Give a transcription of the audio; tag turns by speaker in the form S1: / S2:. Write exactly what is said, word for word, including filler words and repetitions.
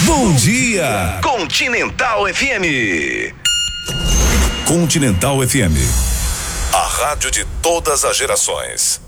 S1: Bom dia!
S2: Continental F M.
S1: Continental F M. A rádio de todas as gerações.